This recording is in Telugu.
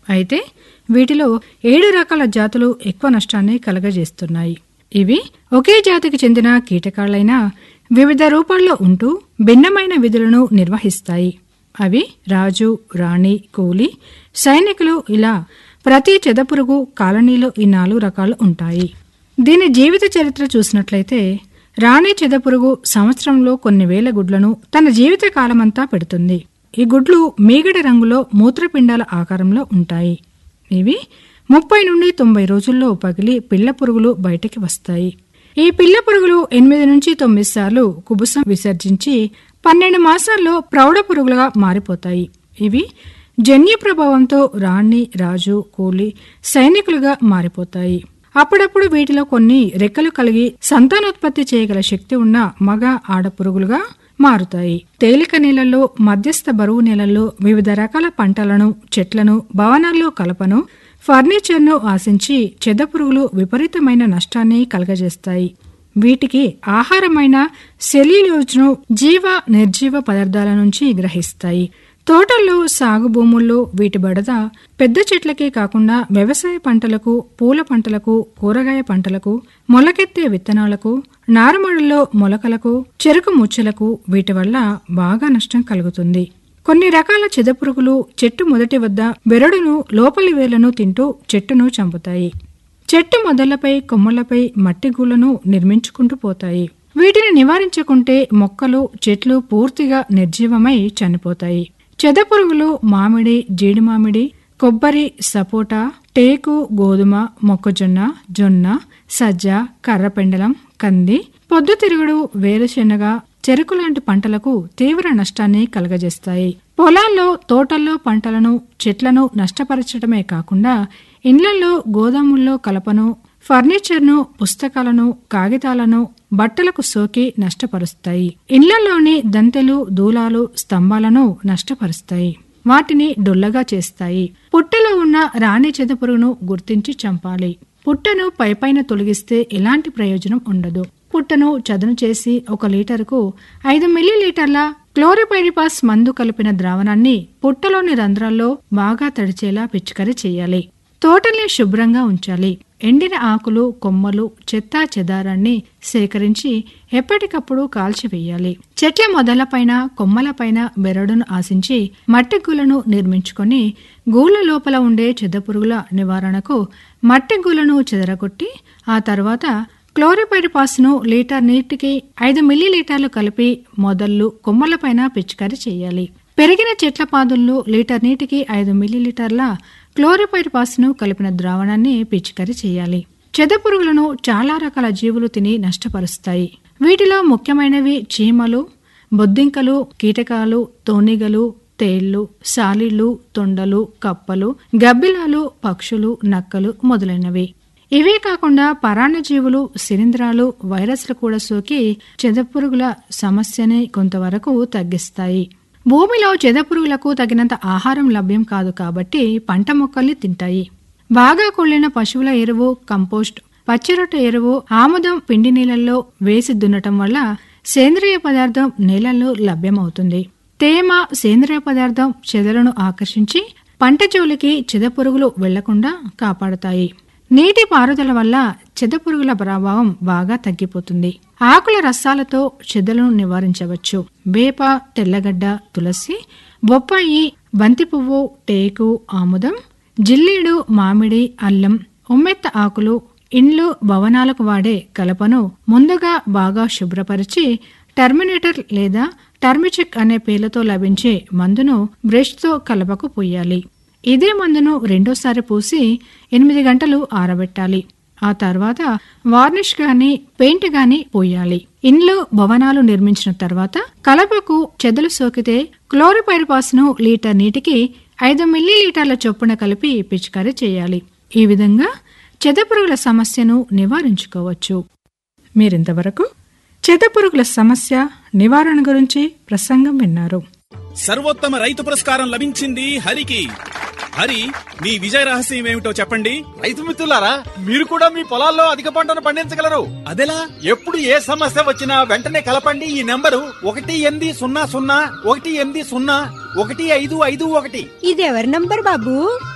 అయితే వీటిలో 7 రకాల జాతులు ఎక్కువ నష్టాన్ని కలగజేస్తున్నాయి. ఇవి ఒకే జాతికి చెందిన కీటకాలైనా వివిధ రూపాల్లో ఉంటూ భిన్నమైన విధులను నిర్వహిస్తాయి. అవి రాజు, రాణి, కూలి, సైనికులు, ఇలా ప్రతి చెదపురుగు కాలనీలో ఈ 4 రకాలు ఉంటాయి. దీని జీవిత చరిత్ర చూసినట్లయితే రాణి చెదపురుగు సంవత్సరంలో కొన్ని వేల గుడ్లను తన జీవిత కాలమంతా పెడుతుంది. ఈ గుడ్లు మీగడ రంగులో మూత్రపిండాల ఆకారంలో ఉంటాయి. ఇవి 30 నుండి 90 రోజుల్లో పగిలి పిల్ల పురుగులు బయటికి వస్తాయి. ఈ పిల్ల పురుగులు 8 నుంచి 9 సార్లు కుబుసం విసర్జించి 12 మాసాల్లో ప్రౌఢ పురుగులుగా మారిపోతాయి. ఇవి జన్యు ప్రభావంతో రాణి, రాజు, కూలి, సైనికులుగా మారిపోతాయి. అప్పుడప్పుడు వీటిలో కొన్ని రెక్కలు కలిగి సంతానోత్పత్తి చేయగల శక్తి ఉన్న మగ, ఆడ పురుగులుగా మారుతాయి. తేలిక నేలల్లో, మధ్యస్థ బరువు నేలల్లో వివిధ రకాల పంటలను, చెట్లను, భవనాల్లో కలపను, ఫర్నిచర్ను ఆశించి చెదపురుగులు విపరీతమైన నష్టాన్ని కలగజేస్తాయి. వీటికి ఆహారమైన సెల్యులోజ్ను జీవ, నిర్జీవ పదార్థాల నుంచి గ్రహిస్తాయి. తోటల్లో, సాగు భూముల్లో వీటి బెడద పెద్ద చెట్లకే కాకుండా వ్యవసాయ పంటలకు, పూల పంటలకు, కూరగాయ పంటలకు, మొలకెత్తే విత్తనాలకు, నారుమడుల్లో మొలకలకు, చెరుకు ముచ్చలకు వీటి వల్ల బాగా నష్టం కలుగుతుంది. కొన్ని రకాల చెదపురుగులు చెట్టు మొదటి వద్ద బెరడును, లోపలి వేళ్లను తింటూ చెట్టును చంపుతాయి. చెట్టు మొదళ్లపై, కొమ్మలపై మట్టి గూళ్లను నిర్మించుకుంటూ పోతాయి. వీటిని నివారించకుంటే మొక్కలు, చెట్లు పూర్తిగా నిర్జీవమై చనిపోతాయి. చెదపురుగులు మామిడి, జీడి మామిడి, కొబ్బరి, సపోటా, టేకు, గోధుమ, మొక్కజొన్న, జొన్న, సజ్జ, కర్రపెండలం, కంది, పొద్దుతిరుగుడు, వేరుశెనగ, చెరుకు లాంటి పంటలకు తీవ్ర నష్టాన్ని కలగజేస్తాయి. పొలాల్లో, తోటల్లో పంటలను, చెట్లను నష్టపరచడమే కాకుండా ఇండ్లలో, గోదాముల్లో కలపను, ఫర్నిచర్ను, పుస్తకాలను, కాగితాలను, బట్టలకు సోకి నష్టపరుస్తాయి. ఇండ్లలోని దంతెలు, దూలాలు, స్తంభాలను నష్టపరుస్తాయి. వాటిని డొల్లగా చేస్తాయి. పుట్టలో ఉన్న రాణి చెదపురుగును గుర్తించి చంపాలి. పుట్టను పైపైన తొలగిస్తే ఎలాంటి ప్రయోజనం ఉండదు. పుట్టను చదును చేసి 1 లీటరుకు 5 మిల్లీలీటర్ల క్లోరిపైరిపాస్ మందు కలిపిన ద్రావణాన్ని పుట్టలోని రంధ్రాల్లో బాగా తడిచేలా పిచికారీ చేయాలి. తోటల్ని శుభ్రంగా ఉంచాలి. ఎండిన ఆకులు, కొమ్మలు, చెత్తా చెదారాన్ని సేకరించి ఎప్పటికప్పుడు కాల్చివేయాలి. చెట్ల మొదలపైన, కొమ్మలపైన బెరడును ఆశించి మట్టి గూళ్లను నిర్మించుకొని గూళ్ల లోపల ఉండే చెదపురుగుల నివారణకు మట్టి గూళ్లను చెదరగొట్టి ఆ తర్వాత క్లోరిపైరిపాస్ను లీటర్ నీటికి 5 మిల్లీలీటర్లు కలిపి మొదళ్ళు, కొమ్మలపైన పిచికారీ చేయాలి. పెరిగిన చెట్ల పాదుల్లో లీటర్ నీటికి 5 మిల్లీలీటర్ల క్లోరిపైరిపాస్ను కలిపిన ద్రావణాన్ని పిచికారీ చేయాలి. చెదపురుగులను చాలా రకాల జీవులు తిని నష్టపరుస్తాయి. వీటిలో ముఖ్యమైనవి చీమలు, బొద్దింకలు, కీటకాలు, తోనిగలు, తేళ్లు, సాలీళ్లు, తొండలు, కప్పలు, గబ్బిలాలు, పక్షులు, నక్కలు మొదలైనవి. ఇవే కాకుండా పరాన్నజీవులు, శిలీంధ్రాలు, వైరస్లు కూడా సోకి చెదపురుగుల సమస్యని కొంతవరకు తగ్గిస్తాయి. భూమిలో చెదపురుగులకు తగినంత ఆహారం లభ్యం కాదు కాబట్టి పంట మొక్కల్ని తింటాయి. బాగా కొళ్లిన పశువుల ఎరువు, కంపోస్ట్, పచ్చిరొట్ట ఎరువు, ఆముదం పిండి నీళ్లలో వేసి దున్నటం వల్ల సేంద్రియ పదార్థం నేలల్లో లభ్యమవుతుంది. తేమ, సేంద్రియ పదార్థం చెదలను ఆకర్షించి పంట జోలికి చెదపురుగులు వెళ్లకుండా కాపాడుతాయి. నీటి పారుదల వల్ల చెదపురుగుల ప్రభావం బాగా తగ్గిపోతుంది. ఆకుల రసాలతో చెదలను నివారించవచ్చు. వేప, తెల్లగడ్డ, తులసి, బొప్పాయి, బంతిపువ్వు, టేకు, ఆముదం, జిల్లేడు, మామిడి, అల్లం, ఉమ్మెత్త ఆకులు, ఇండ్లు, భవనాలకు వాడే కలపను ముందుగా బాగా శుభ్రపరిచి టర్మినేటర్ లేదా టర్మిచిక్ అనే పేర్లతో లభించే మందును బ్రష్తో కలపకు పూయాలి. ఇదే మందును రెండోసారి పూసి 8 గంటలు ఆరబెట్టాలి. ఆ తర్వాత వార్నిష్ గాని, పెయింట్ గాని పూయాలి. ఇండ్లు, భవనాలు నిర్మించిన తర్వాత కలపకు చెదలు సోకితే క్లోరిపైరిపాస్ ను లీటర్ నీటికి 5 మిల్లీలీటర్ల చొప్పున కలిపి పిచికారీ చేయాలి. ఈ విధంగా చెదపురుగుల సమస్యను నివారించుకోవచ్చు. మీరింతవరకు చెదపురుగుల సమస్య నివారణ గురించి ప్రసంగం విన్నారు. సర్వోత్తమ రైతు పురస్కారం లభించింది హరికి. హరి, మీ విజయ రహస్యం ఏమిటో చెప్పండి. రైతు మిత్రులారా, మీరు కూడా మీ పొలాల్లో అధిక పంటను పండించగలరు. అదెలా? ఎప్పుడు ఏ సమస్య వచ్చినా వెంటనే కలపండి ఈ నెంబరు 1800 1801 1551. ఇది ఎవరి నంబర్ బాబు?